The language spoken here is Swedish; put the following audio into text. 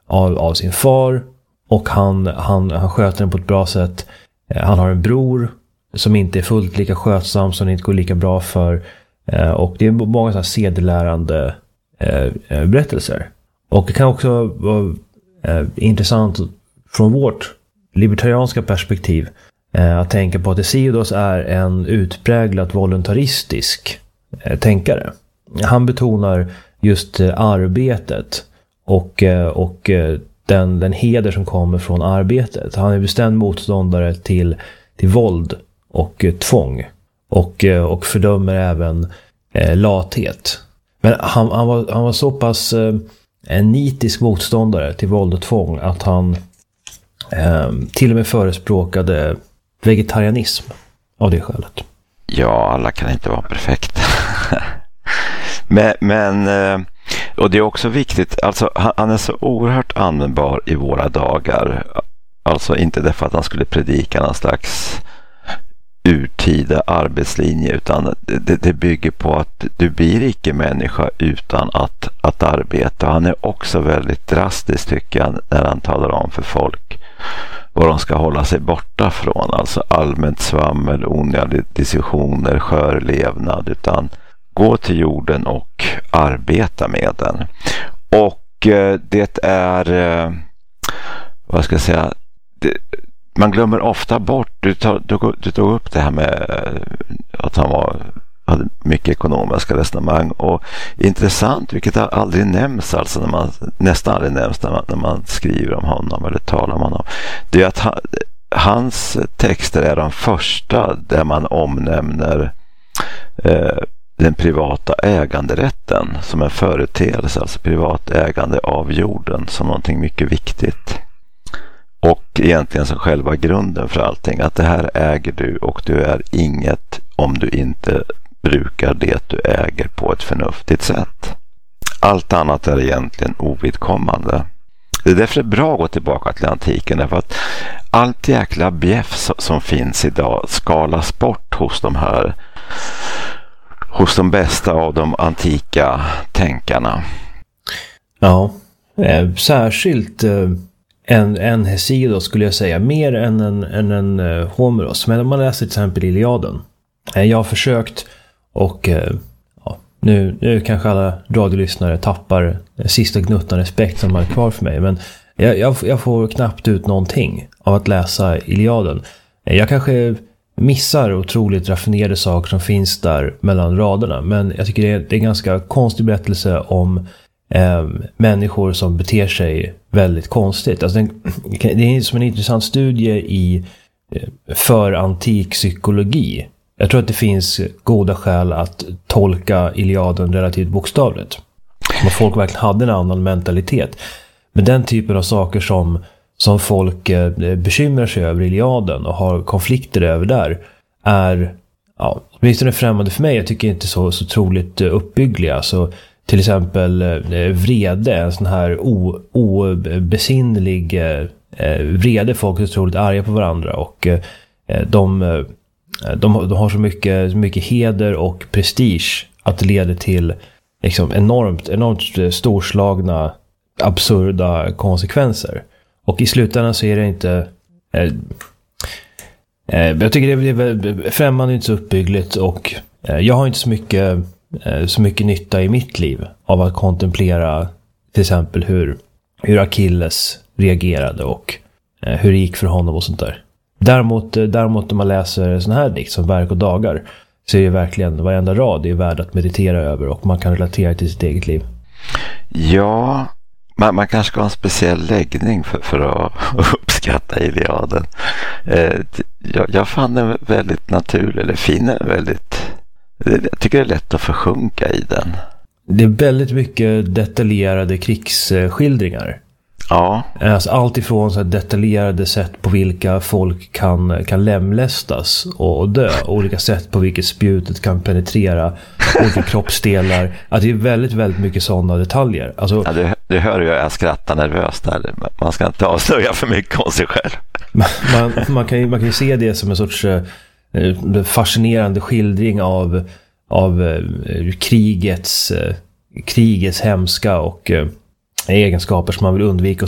av sin far, och han sköter den på ett bra sätt. Han har en bror som inte är fullt lika skötsam, som det inte går lika bra för. Och det är många så här sedelärande berättelser. Och det kan också vara intressant från vårt libertarianska perspektiv att tänka på att Hesiodos är en utpräglat voluntaristisk tänkare. Han betonar just arbetet och den heder som kommer från arbetet. Han är bestämd motståndare till våld och tvång, och fördömer även lathet. Men han var så pass en nitisk motståndare till våld och tvång att han till och med förespråkade vegetarianism av det skälet. Ja, alla kan inte vara perfekta. men och det är också viktigt, alltså han är så oerhört användbar i våra dagar. Alltså inte därför att han skulle predika någon slags urtida arbetslinje, utan det bygger på att du blir icke människa utan att arbeta. Han är också väldigt drastisk, tycker jag, när han talar om för folk vad de ska hålla sig borta från. Alltså allmänt svammel, onödiga diskussioner, skör levnad, utan gå till jorden och arbeta med den. Och det är, vad ska jag säga, man glömmer ofta bort, du tog upp det här med att han hade mycket ekonomiska resonemang, och intressant, vilket aldrig nämns, alltså nästan aldrig nämns när man skriver om honom eller talar om honom, det är att hans texter är de första där man omnämner den privata äganderätten som en företeelse, alltså privat ägande av jorden, som någonting mycket viktigt. Och egentligen som själva grunden för allting, att det här äger du, och du är inget om du inte brukar det du äger på ett förnuftigt sätt. Allt annat är egentligen ovidkommande. Det är därför det är bra att gå tillbaka till antiken, därför att allt jäkla bjäff som finns idag skalas bort hos de bästa av de antika tänkarna. Ja, särskilt en Hesiodos skulle jag säga, mer än en Homeros. Men om man läser till exempel Iliaden, jag har försökt, och nu kanske alla radiolyssnare tappar sista gnuttan respekt som är kvar för mig, men jag får knappt ut någonting av att läsa Iliaden. Jag kanske missar otroligt raffinerade saker som finns där mellan raderna, men jag tycker det är en ganska konstig berättelse om människor som beter sig väldigt konstigt. Alltså det är som en intressant studie i för antik psykologi. Jag tror att det finns goda skäl att tolka Iliaden relativt bokstavligt. Om folk verkligen hade en annan mentalitet. Men den typen av saker som folk bekymrar sig över i Iliaden och har konflikter över där är, åtminstone främmande för mig. Jag tycker inte så otroligt uppbyggliga. Så till exempel vrede, en sån här obesinnlig vrede. Folk är otroligt arga på varandra, och de har så mycket heder och prestige att det leder till liksom enormt storslagna, absurda konsekvenser. Och i slutändan så är det inte jag tycker det är främmande, inte så uppbyggligt, och jag har inte så mycket nytta i mitt liv av att kontemplera till exempel hur Achilles reagerade och hur det gick för honom och sånt där. Däremot om man läser sån här dikt som Verk och dagar, så är det verkligen varenda rad är värd att meditera över, och man kan relatera till sitt eget liv. Ja, man kanske ska ha en speciell läggning för att uppskatta Iliaden. Jag fann den väldigt naturlig, eller finner väldigt, jag tycker det är lätt att försjunka i den. Det är väldigt mycket detaljerade krigsskildringar. Ja. Alltså allt ifrån så här detaljerade sätt på vilka folk kan lemlästas och dö, olika sätt på vilket spjutet kan penetrera olika kroppsdelar. Att det är väldigt, väldigt mycket sådana detaljer. Alltså, ja, du hör ju jag skrattar nervöst där. Man ska inte avslöja för mycket om sig själv. Man kan ju se det som en sorts fascinerande skildring av krigets hemska och egenskaper som man vill undvika.